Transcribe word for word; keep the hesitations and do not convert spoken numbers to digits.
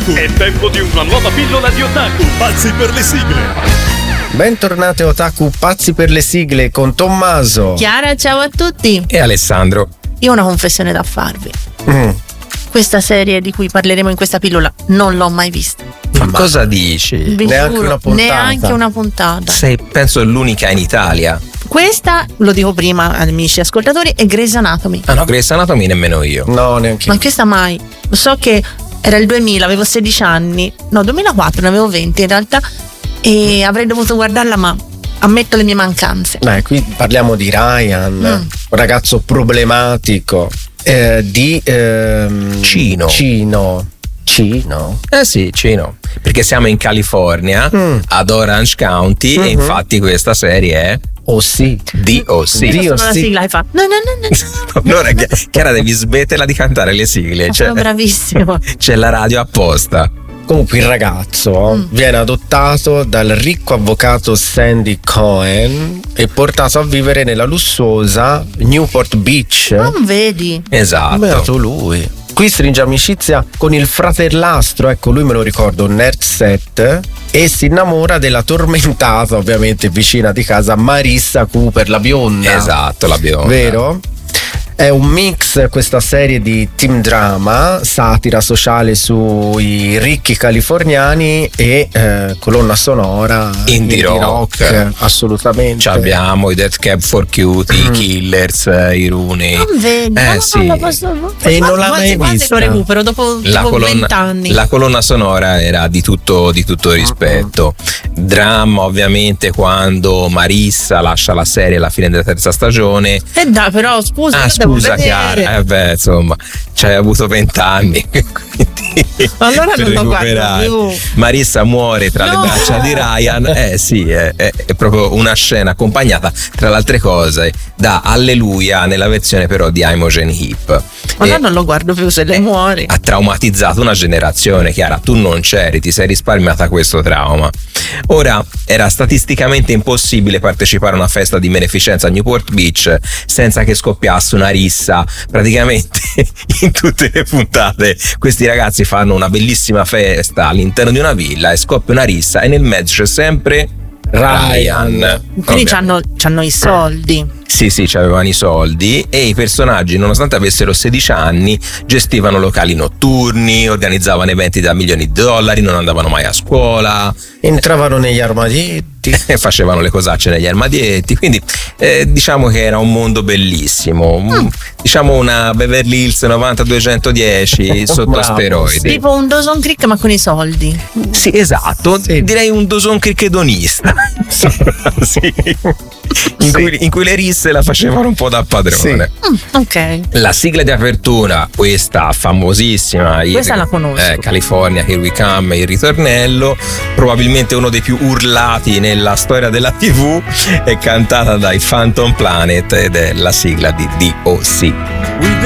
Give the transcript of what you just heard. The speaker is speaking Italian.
Otaku. È tempo di una nuova pillola di Otaku. Pazzi per le sigle. Bentornati Otaku pazzi per le sigle con Tommaso, Chiara, ciao a tutti. E Alessandro. Io ho una confessione da farvi. Mm. Questa serie di cui parleremo in questa pillola non l'ho mai vista. Ma, Ma cosa dici? Vi Neanche giuro, una puntata. Neanche una puntata. Sei, penso, l'unica in Italia. Questa, lo dico prima, amici ascoltatori, è Grey's Anatomy. Ah no, Grey's Anatomy nemmeno io. No, neanche Ma io. questa mai. So che era il duemila, avevo sedici anni. No, duemilaquattro, ne avevo venti in realtà. E avrei dovuto guardarla, ma ammetto le mie mancanze. Dai, qui parliamo di Ryan, Mm. un ragazzo problematico eh, di ehm, Cino. Cino. Cino. Eh sì, Cino. Perché siamo in California, Mm. ad Orange County, e Mhm. infatti questa serie è Oh sì. D O C. Dio. Io sono la sì. sigla e fa. No, no, no, no. Allora, Chi- Chiara, devi smetterla di cantare le sigle. Ma Cioè, sono bravissimo. c'è la radio apposta. Comunque il ragazzo Mm. viene adottato dal ricco avvocato Sandy Cohen e portato a vivere nella lussuosa Newport Beach. Non vedi? Esatto. Beato lui. Qui stringe amicizia con il fratellastro, ecco lui me lo ricordo, Nerd Set, e si innamora della tormentata, ovviamente vicina di casa, Marissa Cooper, la bionda. Esatto, la bionda. Vero? È un mix questa serie di teen drama, satira sociale sui ricchi californiani e eh, colonna sonora Indie rock. assolutamente. Ci abbiamo i Death Cab for Cutie, i Killers, eh, i Rooney. Non vedi? Eh, No, sì. non lo posso- E non l'ha quasi, mai quasi vista. lo recupero dopo La dopo colonna, vent'anni. la colonna sonora era di tutto, di tutto rispetto. Dramma, ovviamente, quando Marissa lascia la serie alla fine della terza stagione. Eh dai, però scusa, Ah, io devo scusa, vedere. Chiara. Eh beh, insomma, ci hai avuto vent'anni. Allora per non lo guardo recuperare. più. Marissa muore tra No! le braccia di Ryan. Eh sì, è, è- è proprio una scena accompagnata, tra le altre cose, da Alleluia nella versione però di Imogen Heap. Allora E non lo guardo più se lei muore. ha traumatizzato una generazione. Chiara, tu non c'eri, ti sei risparmiata questo trauma. Ora, era statisticamente impossibile partecipare a una festa di beneficenza a Newport Beach senza che scoppiasse una rissa. Praticamente in tutte le puntate questi ragazzi fanno una bellissima festa all'interno di una villa e scoppia una rissa e nel mezzo c'è sempre Ryan. Quindi Ovvio. c'hanno, c'hanno i soldi. Sì, sì, avevano i soldi e i personaggi, nonostante avessero sedici anni, gestivano locali notturni, organizzavano eventi da milioni di dollari, non andavano mai a scuola, Entravano negli armadietti. e facevano le cosacce negli armadietti. Quindi eh, diciamo che era un mondo bellissimo, un- diciamo una Beverly Hills novanta duecentodieci sotto Bravo, steroidi. Tipo un Dawson Creek ma con i soldi. Sì, esatto, Sì. direi un Dawson Creek edonista. Sì. In, Sì. cui, in cui le risse la facevano un po' da padrone. Mm, ok. La sigla di apertura, questa famosissima, Questa la conosco. eh, California, Here We Come, il ritornello, probabilmente uno dei più urlati nella storia della tivù, è cantata dai Phantom Planet ed è la sigla di D O C. We've